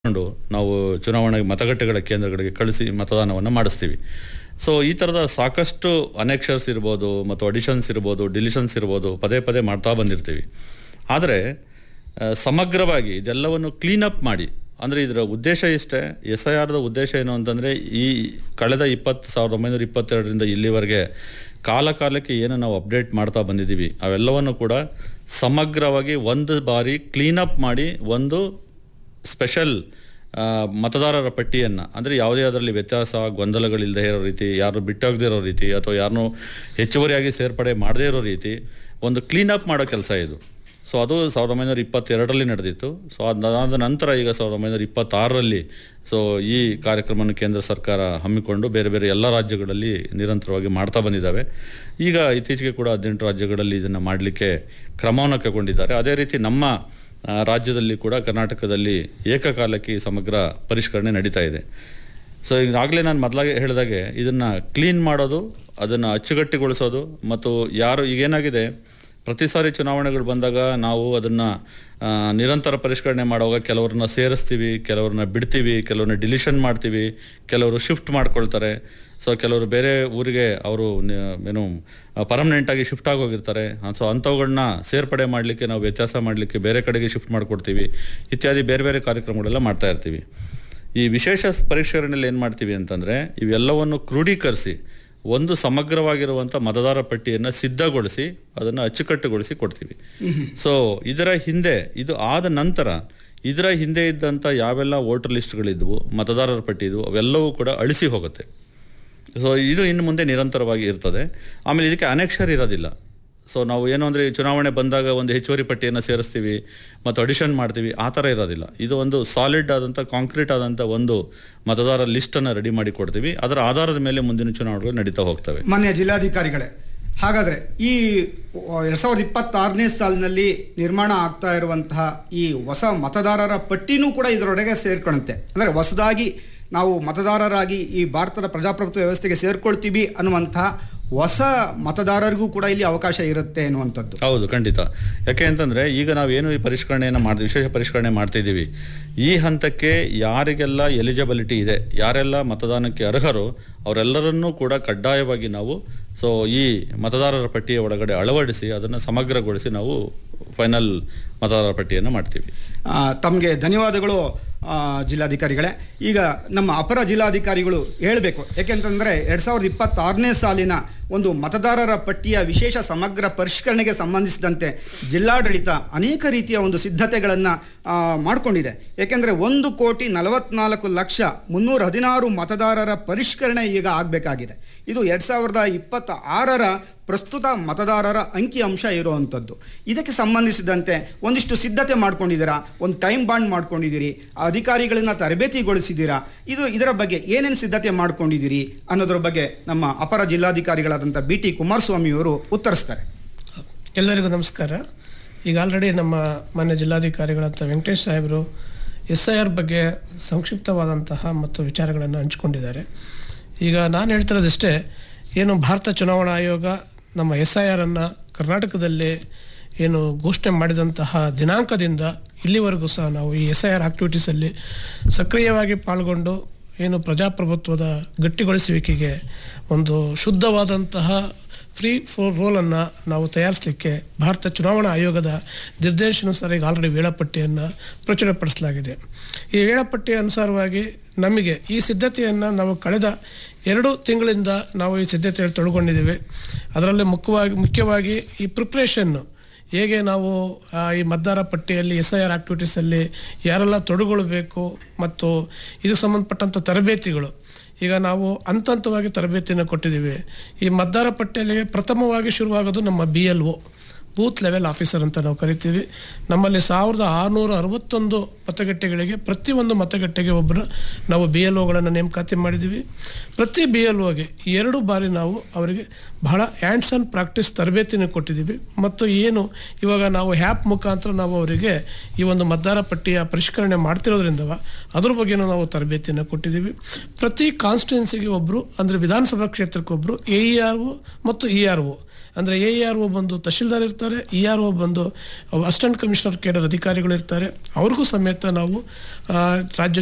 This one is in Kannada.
ನಾವು ಚುನಾವಣೆ ಮತಗಟ್ಟೆಗಳ ಕೇಂದ್ರಗಳಿಗೆ ಕಳಿಸಿ ಮತದಾನವನ್ನು ಮಾಡಿಸ್ತೀವಿ. ಸೊ ಈ ಥರದ ಸಾಕಷ್ಟು ಅನೆಕ್ಷರ್ಸ್ ಇರ್ಬೋದು ಮತ್ತು ಅಡಿಷನ್ಸ್ ಇರ್ಬೋದು, ಡಿಲಿಷನ್ಸ್ ಇರ್ಬೋದು, ಪದೇ ಪದೇ ಮಾಡ್ತಾ ಬಂದಿರ್ತೀವಿ. ಆದರೆ ಸಮಗ್ರವಾಗಿ ಇದೆಲ್ಲವನ್ನು ಕ್ಲೀನಪ್ ಮಾಡಿ, ಅಂದರೆ ಇದರ ಉದ್ದೇಶ ಇಷ್ಟೇ. SIRದ ಉದ್ದೇಶ ಏನು ಅಂತಂದರೆ, ಈ ಕಳೆದ 1922ರಿಂದ ಇಲ್ಲಿವರೆಗೆ ಕಾಲಕ್ಕೆ ಏನು ನಾವು ಅಪ್ಡೇಟ್ ಮಾಡ್ತಾ ಬಂದಿದ್ದೀವಿ ಅವೆಲ್ಲವನ್ನು ಕೂಡ ಸಮಗ್ರವಾಗಿ ಒಂದು ಬಾರಿ ಕ್ಲೀನಪ್ ಮಾಡಿ ಒಂದು ಸ್ಪೆಷಲ್ ಮತದಾರರ ಪಟ್ಟಿಯನ್ನು, ಅಂದರೆ ಯಾವುದೇ ಅದರಲ್ಲಿ ವ್ಯತ್ಯಾಸ ಗೊಂದಲಗಳಿಲ್ಲದೆ ಇರೋ ರೀತಿ, ಯಾರು ಬಿಟ್ಟೋಗದೇ ಇರೋ ರೀತಿ ಅಥವಾ ಯಾರನ್ನೂ ಹೆಚ್ಚುವರಿಯಾಗಿ ಸೇರ್ಪಡೆ ಮಾಡದೇ ಇರೋ ರೀತಿ ಒಂದು ಕ್ಲೀನಪ್ ಮಾಡೋ ಕೆಲಸ ಇದು. ಸೊ ಅದು 1922ರಲ್ಲಿ ನಡೆದಿತ್ತು. ಸೊ ಅದಾದ ನಂತರ ಈಗ 1926ರಲ್ಲಿ ಈ ಕಾರ್ಯಕ್ರಮವನ್ನು ಕೇಂದ್ರ ಸರ್ಕಾರ ಹಮ್ಮಿಕೊಂಡು ಬೇರೆ ಬೇರೆ ಎಲ್ಲ ರಾಜ್ಯಗಳಲ್ಲಿ ನಿರಂತರವಾಗಿ ಮಾಡ್ತಾ ಬಂದಿದ್ದಾವೆ. ಈಗ ಇತ್ತೀಚೆಗೆ ಕೂಡ 18 ರಾಜ್ಯಗಳಲ್ಲಿ ಇದನ್ನು ಮಾಡಲಿಕ್ಕೆ ಕ್ರಮವನ್ನು ಕೈಗೊಂಡಿದ್ದಾರೆ. ಅದೇ ರೀತಿ ನಮ್ಮ ರಾಜ್ಯದಲ್ಲಿ ಕೂಡ, ಕರ್ನಾಟಕದಲ್ಲಿ ಏಕಕಾಲಕ್ಕೆ ಸಮಗ್ರ ಪರಿಷ್ಕರಣೆ ನಡೀತಾ ಇದೆ. ಸೊ ಈಗಾಗಲೇ ನಾನು ಮೊದಲಾಗೆ ಹೇಳಿದಾಗೆ ಇದನ್ನು ಕ್ಲೀನ್ ಮಾಡೋದು, ಅದನ್ನು ಅಚ್ಚುಗಟ್ಟಿಗೊಳಿಸೋದು, ಮತ್ತು ಯಾರು ಈಗೇನಾಗಿದೆ, ಪ್ರತಿ ಸಾರಿ ಚುನಾವಣೆಗಳು ಬಂದಾಗ ನಾವು ಅದನ್ನು ನಿರಂತರ ಪರಿಷ್ಕರಣೆ ಮಾಡುವಾಗ ಕೆಲವ್ರನ್ನ ಸೇರಿಸ್ತೀವಿ, ಕೆಲವ್ರನ್ನ ಬಿಡ್ತೀವಿ, ಕೆಲವ್ರನ್ನ ಡಿಲಿಷನ್ ಮಾಡ್ತೀವಿ, ಕೆಲವರು ಶಿಫ್ಟ್ ಮಾಡ್ಕೊಳ್ತಾರೆ. ಸೊ ಕೆಲವರು ಬೇರೆ ಊರಿಗೆ ಅವರು ಏನು ಪರ್ಮನೆಂಟಾಗಿ ಶಿಫ್ಟ್ ಆಗೋಗಿರ್ತಾರೆ. ಸೊ ಅಂಥವುಗಳನ್ನ ಸೇರ್ಪಡೆ ಮಾಡಲಿಕ್ಕೆ, ನಾವು ವ್ಯತ್ಯಾಸ ಮಾಡಲಿಕ್ಕೆ ಬೇರೆ ಕಡೆಗೆ ಶಿಫ್ಟ್ ಮಾಡಿಕೊಡ್ತೀವಿ, ಇತ್ಯಾದಿ ಬೇರೆ ಬೇರೆ ಕಾರ್ಯಕ್ರಮಗಳೆಲ್ಲ ಮಾಡ್ತಾ ಇರ್ತೀವಿ. ಈ ವಿಶೇಷ ಪರಿಷ್ಕರಣೆಯಲ್ಲಿ ಏನು ಮಾಡ್ತೀವಿ ಅಂತಂದರೆ, ಇವೆಲ್ಲವನ್ನು ಕ್ರೋಢೀಕರಿಸಿ ಒಂದು ಸಮಗ್ರವಾಗಿರುವಂಥ ಮತದಾರ ಪಟ್ಟಿಯನ್ನು ಸಿದ್ಧಗೊಳಿಸಿ ಅದನ್ನು ಅಚ್ಚುಕಟ್ಟುಗೊಳಿಸಿ ಕೊಡ್ತೀವಿ. ಸೊ ಇದರ ಹಿಂದೆ, ಇದು ಆದ ನಂತರ ಇದರ ಹಿಂದೆ ಇದ್ದಂಥ ಯಾವೆಲ್ಲ ವೋಟರ್ ಲಿಸ್ಟ್ಗಳಿದ್ವು, ಮತದಾರರ ಪಟ್ಟಿ ಇದ್ವು, ಅವೆಲ್ಲವೂ ಕೂಡ ಅಳಿಸಿ ಹೋಗುತ್ತೆ. ಸೊ ಇದು ಇನ್ನು ಮುಂದೆ ನಿರಂತರವಾಗಿ ಇರ್ತದೆ. ಆಮೇಲೆ ಇದಕ್ಕೆ ಅನೆಕ್ಷರ್ ಇರೋದಿಲ್ಲ. ಸೊ ನಾವು ಏನು ಅಂದರೆ, ಚುನಾವಣೆ ಬಂದಾಗ ಒಂದು ಹೆಚ್ಚುವರಿ ಪಟ್ಟಿಯನ್ನು ಸೇರಿಸ್ತೀವಿ ಮತ್ತು ಅಡಿಷನ್ ಮಾಡ್ತೀವಿ, ಆ ಥರ ಇರೋದಿಲ್ಲ. ಇದು ಒಂದು ಸಾಲಿಡ್ ಆದಂಥ, ಕಾಂಕ್ರೀಟ್ ಆದಂಥ ಒಂದು ಮತದಾರ ಲಿಸ್ಟನ್ನು ರೆಡಿ ಮಾಡಿ ಕೊಡ್ತೀವಿ. ಅದರ ಆಧಾರದ ಮೇಲೆ ಮುಂದಿನ ಚುನಾವಣೆಗಳು ನಡೀತಾ ಹೋಗ್ತವೆ. ಮಾನ್ಯ ಜಿಲ್ಲಾಧಿಕಾರಿಗಳೇ, ಹಾಗಾದರೆ ಈ 2026ನೇ ಸಾಲಿನಲ್ಲಿ ನಿರ್ಮಾಣ ಆಗ್ತಾ ಇರುವಂತಹ ಈ ಹೊಸ ಮತದಾರರ ಪಟ್ಟಿನೂ ಕೂಡ ಇದರೊಳಗೆ ಸೇರ್ಕೊಳ್ಳುತ್ತೆ. ಅಂದರೆ ಹೊಸದಾಗಿ ನಾವು ಮತದಾರರಾಗಿ ಈ ಭಾರತದ ಪ್ರಜಾಪ್ರಭುತ್ವ ವ್ಯವಸ್ಥೆಗೆ ಸೇರ್ಕೊಳ್ತೀವಿ ಅನ್ನುವಂತಹ ಹೊಸ ಮತದಾರರಿಗೂ ಕೂಡ ಇಲ್ಲಿ ಅವಕಾಶ ಇರುತ್ತೆ ಅನ್ನುವಂಥದ್ದು. ಹೌದು, ಖಂಡಿತ. ಯಾಕೆ ಅಂತಂದರೆ, ಈಗ ನಾವೇನು ಈ ಪರಿಷ್ಕರಣೆಯನ್ನು ಮಾಡ್ತೀವಿ, ವಿಶೇಷ ಪರಿಷ್ಕರಣೆ ಮಾಡ್ತಿದ್ದೀವಿ, ಈ ಹಂತಕ್ಕೆ ಯಾರಿಗೆಲ್ಲ ಎಲಿಜಿಬಿಲಿಟಿ ಇದೆ, ಯಾರೆಲ್ಲ ಮತದಾನಕ್ಕೆ ಅರ್ಹರು, ಅವರೆಲ್ಲರನ್ನೂ ಕೂಡ ಕಡ್ಡಾಯವಾಗಿ ನಾವು ಈ ಮತದಾರರ ಪಟ್ಟಿಯ ಒಳಗಡೆ ಅಳವಡಿಸಿ ಅದನ್ನು ಸಮಗ್ರಗೊಳಿಸಿ ನಾವು ಫೈನಲ್ ಮತದಾರರ ಪಟ್ಟಿಯನ್ನು ಮಾಡ್ತೀವಿ. ತಮಗೆ ಧನ್ಯವಾದಗಳು ಜಿಲ್ಲಾಧಿಕಾರಿಗಳೇ. ಈಗ ನಮ್ಮ ಅಪರ ಜಿಲ್ಲಾಧಿಕಾರಿಗಳು ಹೇಳಬೇಕು. ಯಾಕೆಂತಂದರೆ 2026ನೇ ಸಾಲಿನ ಒಂದು ಮತದಾರರ ಪಟ್ಟಿಯ ವಿಶೇಷ ಸಮಗ್ರ ಪರಿಷ್ಕರಣೆಗೆ ಸಂಬಂಧಿಸಿದಂತೆ ಜಿಲ್ಲಾಡಳಿತ ಅನೇಕ ರೀತಿಯ ಒಂದು ಸಿದ್ಧತೆಗಳನ್ನು ಮಾಡಿಕೊಂಡಿದೆ. ಏಕೆಂದರೆ 1,44,316 ಮತದಾರರ ಪರಿಷ್ಕರಣೆ ಈಗ ಆಗಬೇಕಾಗಿದೆ. ಇದು 2026ರ ಪ್ರಸ್ತುತ ಮತದಾರರ ಅಂಕಿಅಂಶ ಇರುವಂಥದ್ದು. ಇದಕ್ಕೆ ಸಂಬಂಧಿಸಿದಂತೆ ಒಂದಿಷ್ಟು ಸಿದ್ಧತೆ ಮಾಡ್ಕೊಂಡಿದ್ದೀರಾ, ಒಂದು ಟೈಮ್ ಬಾಂಡ್ ಮಾಡ್ಕೊಂಡಿದ್ದೀರಿ, ಅಧಿಕಾರಿಗಳನ್ನ ತರಬೇತಿಗೊಳಿಸಿದ್ದೀರಾ. ಇದರ ಬಗ್ಗೆ ಏನೇನು ಸಿದ್ಧತೆ ಮಾಡ್ಕೊಂಡಿದ್ದೀರಿ ಅನ್ನೋದ್ರ ಬಗ್ಗೆ ನಮ್ಮ ಅಪರ ಜಿಲ್ಲಾಧಿಕಾರಿಗಳಾದಂಥ BT ಕುಮಾರಸ್ವಾಮಿಯವರು ಉತ್ತರಿಸ್ತಾರೆ. ಎಲ್ಲರಿಗೂ ನಮಸ್ಕಾರ. ಈಗ ಆಲ್ರೆಡಿ ನಮ್ಮ ಮಾನ್ಯ ಜಿಲ್ಲಾಧಿಕಾರಿಗಳಂತ ವೆಂಕಟೇಶ್ ಸಾಹೇಬರು SIR ಬಗ್ಗೆ ಸಂಕ್ಷಿಪ್ತವಾದಂತಹ ಮತ್ತು ವಿಚಾರಗಳನ್ನು ಹಂಚಿಕೊಂಡಿದ್ದಾರೆ. ಈಗ ನಾನು ಹೇಳ್ತಿರೋದಷ್ಟೇ, ಏನು ಭಾರತ ಚುನಾವಣಾ ಆಯೋಗ ನಮ್ಮ SIR-ಅನ್ನು ಕರ್ನಾಟಕದಲ್ಲಿ ಏನು ಘೋಷಣೆ ಮಾಡಿದಂತಹ ದಿನಾಂಕದಿಂದ ಇಲ್ಲಿವರೆಗೂ ಸಹ ನಾವು ಈ SIR ಆಕ್ಟಿವಿಟೀಸಲ್ಲಿ ಸಕ್ರಿಯವಾಗಿ ಪಾಲ್ಗೊಂಡು ಏನು ಪ್ರಜಾಪ್ರಭುತ್ವದ ಗಟ್ಟಿಗೊಳಿಸುವಿಕೆಗೆ ಒಂದು ಶುದ್ಧವಾದಂತಹ ಫ್ರೀ ಫೋರ್ ರೋಲನ್ನು ನಾವು ತಯಾರಿಸಲಿಕ್ಕೆ ಭಾರತ ಚುನಾವಣಾ ಆಯೋಗದ ನಿರ್ದೇಶನಾನುಸಾರ ಈಗ ಆಲ್ರೆಡಿ ವೇಳಾಪಟ್ಟಿಯನ್ನು ಪ್ರಚುರಪಡಿಸಲಾಗಿದೆ. ಈ ವೇಳಾಪಟ್ಟಿಯ ಅನುಸಾರವಾಗಿ ನಮಗೆ ಈ ಸಿದ್ಧತೆಯನ್ನು ನಾವು ಕಳೆದ 2 ತಿಂಗಳಿಂದ ನಾವು ಈ ಸಿದ್ಧತೆಯಲ್ಲಿ ತೊಡಕೊಂಡಿದ್ದೀವಿ. ಅದರಲ್ಲಿ ಮುಖ್ಯವಾಗಿ ಈ ಪ್ರಿಪ್ರೇಷನ್ನು ಹೇಗೆ ನಾವು ಈ ಮತದಾರ ಪಟ್ಟಿಯಲ್ಲಿ SIR ಆಕ್ಟಿವಿಟೀಸಲ್ಲಿ ಯಾರೆಲ್ಲ ತೊಡಗೊಳ್ಬೇಕು ಮತ್ತು ಇದಕ್ಕೆ ಸಂಬಂಧಪಟ್ಟಂಥ ತರಬೇತಿಗಳು ಈಗ ನಾವು ಹಂತವಾಗಿ ತರಬೇತಿಯನ್ನು ಕೊಟ್ಟಿದ್ದೀವಿ. ಈ ಮತದಾರ ಪಟ್ಟಿಯಲ್ಲಿ ಪ್ರಥಮವಾಗಿ ಶುರುವಾಗೋದು ನಮ್ಮ BLO, ಬೂತ್ ಲೆವೆಲ್ ಆಫೀಸರ್ ಅಂತ ನಾವು ಕರಿತೀವಿ. ನಮ್ಮಲ್ಲಿ 1661 ಮತಗಟ್ಟೆಗಳಿಗೆ ಪ್ರತಿಯೊಂದು ಮತಗಟ್ಟೆಗೆ ಒಬ್ಬರು ನಾವು BLOಗಳನ್ನು ನೇಮಕಾತಿ ಮಾಡಿದ್ದೀವಿ. ಪ್ರತಿ BLOಗೆ 2 ಬಾರಿ ನಾವು ಅವರಿಗೆ ಬಹಳ ಹ್ಯಾಂಡ್ಸ್ ಆನ್ ಪ್ರಾಕ್ಟೀಸ್ ತರಬೇತಿನ ಕೊಟ್ಟಿದ್ದೀವಿ. ಮತ್ತು ಏನು ಇವಾಗ ನಾವು ಹ್ಯಾಪ್ ಮುಖಾಂತರ ನಾವು ಅವರಿಗೆ ಈ ಒಂದು ಮತದಾರ ಪಟ್ಟಿಯ ಪರಿಷ್ಕರಣೆ ಮಾಡ್ತಿರೋದ್ರಿಂದ ಅದ್ರ ಬಗ್ಗೆನೂ ನಾವು ತರಬೇತಿಯನ್ನು ಕೊಟ್ಟಿದ್ದೀವಿ. ಪ್ರತಿ ಕಾನ್ಸ್ಟಿಟ್ಯೂನ್ಸಿಗೆ ಒಬ್ಬರು, ಅಂದರೆ ವಿಧಾನಸಭಾ ಕ್ಷೇತ್ರಕ್ಕೊಬ್ಬರು AERO ಮತ್ತು ERO ಅಂದರೆ AERO ಬಂದು ತಹಶೀಲ್ದಾರ್ ಇರ್ತಾರೆ, ERO ಬಂದು ಅಸಿಸ್ಟೆಂಟ್ ಕಮಿಷನರ್ ಕೇಡರ್ ಅಧಿಕಾರಿಗಳು ಇರ್ತಾರೆ. ಅವ್ರಿಗೂ ಸಮೇತ ನಾವು ರಾಜ್ಯ